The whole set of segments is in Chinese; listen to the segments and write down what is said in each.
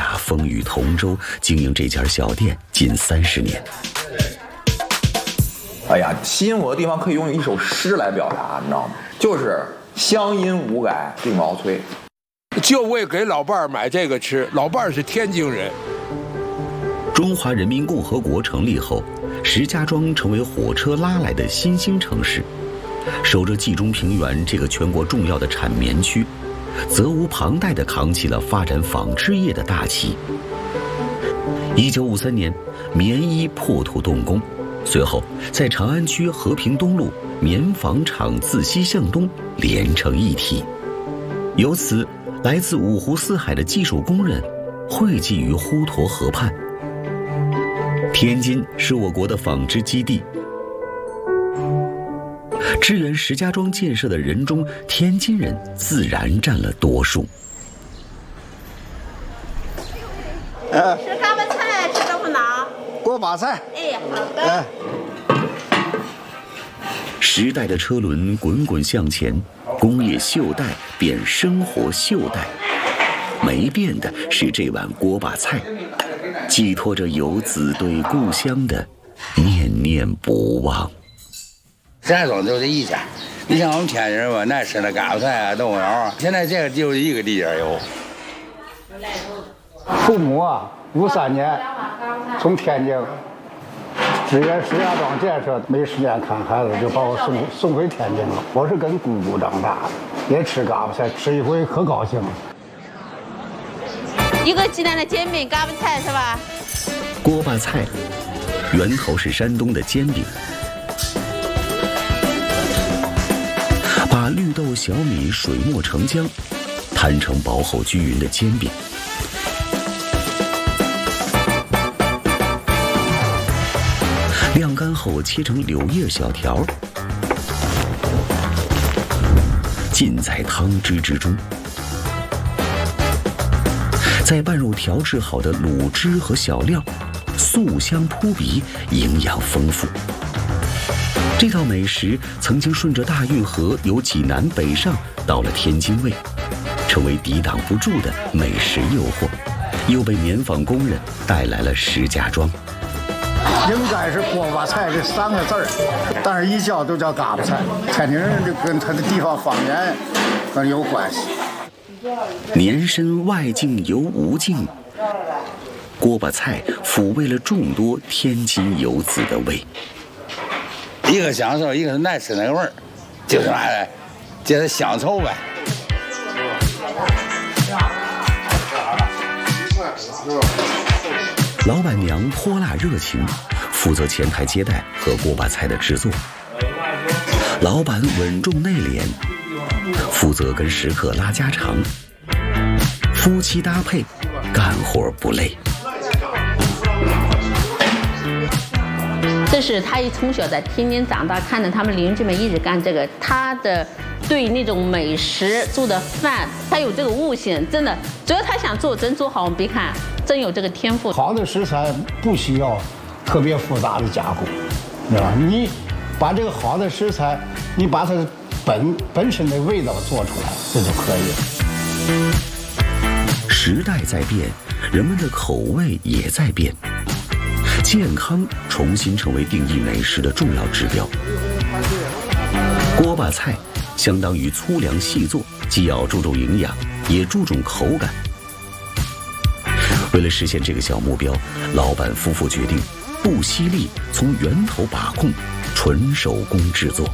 俩风雨同舟，经营这家小店近30年。 哎呀，吸引我的地方可以用一首诗来表达，你知道吗？就是乡音无改鬓毛衰， 就为给老伴儿买这个吃。老伴儿是天津人。 中华人民共和国成立后，石家庄成为火车拉来的新兴城市，守着冀中平原这个全国重要的产棉区，责无旁贷地扛起了发展纺织业的大旗。1953年，棉衣破土动工，随后在长安区和平东路棉纺厂自西向东连成一体，由此来自五湖四海的技术工人汇集于滹沱河畔。天津是我国的纺织基地，支援石家庄建设的人中，天津人自然占了多数。 吃嘎巴菜，吃豆腐脑， 锅巴菜。 哎，好的。 时代的车轮滚滚向前，工业袖带变生活袖带，没变的是这碗锅巴菜，寄托着游子对故乡的念念不忘。 石家庄就这一家，你像我们天津人吧，爱吃那嘎巴菜啊、豆腐脑啊，现在这个就一个地界有。 父母啊，53年从天津支援石家庄建设，没时间看孩子，就把我送回天津了。我是跟姑姑长大的，也吃嘎巴菜，吃一回可高兴了。 一个鸡蛋的煎饼，嘎巴菜是吧？ 锅巴菜源头是山东的煎饼，把绿豆、小米水磨成浆，摊成薄厚均匀的煎饼。晾干后切成柳叶小条，浸在汤汁之中，再拌入调制好的卤汁和小料，素香扑鼻，营养丰富。这道美食曾经顺着大运河由济南北上到了天津卫，成为抵挡不住的美食诱惑，又被棉纺工人带来了石家庄。 应该是锅巴菜这3个字儿，但是一叫都叫嘎巴菜。天津人就跟他的地方方言很有关系。 年深外境犹无境，锅巴菜抚慰了众多天津游子的胃。 一个享受，一个是爱吃那个味儿，就是嘛的，就是乡愁呗。 老板娘泼辣热情，负责前台接待和锅巴菜的制作。老板稳重内敛，负责跟食客拉家常。夫妻搭配，干活不累。 这是他从小在天津长大，看着他们邻居们一直干这个，他的对那种美食做的饭，他有这个悟性，真的，只要他想做，真做好。我们别看，真有这个天赋。 好的食材不需要特别复杂的加工，对吧？你把这个好的食材，你把它本身的味道做出来，这就可以了。 时代在变，人们的口味也在变。健康重新成为定义美食的重要指标。锅巴菜相当于粗粮细做，既要注重营养，也注重口感。为了实现这个小目标，老板夫妇决定不惜力，从源头把控，纯手工制作。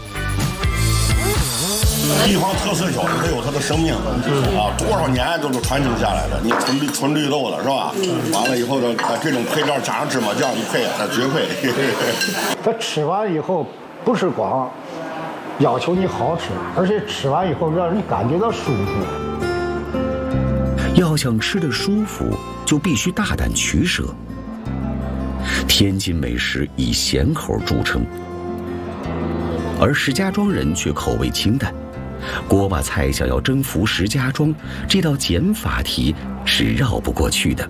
地方特色小吃它有它的生命啊，多少年都是传承下来的。你纯绿豆的是吧？完了以后的这种配料加上芝麻酱一配，那绝配。 它吃完以后不是光要求你好吃，而且吃完以后让人感觉到舒服。 要想吃得舒服，就必须大胆取舍。天津美食以咸口著称，而石家庄人却口味清淡。锅巴菜想要征服石家庄，这道减法题是绕不过去的。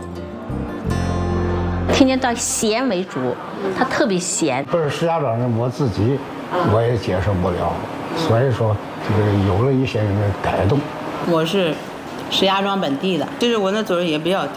天津到咸为主，它特别咸。 不是石家庄人，我自己我也接受不了，所以说这个有了一些人的改动。 我是石家庄本地的，就是我那嘴也比较刁。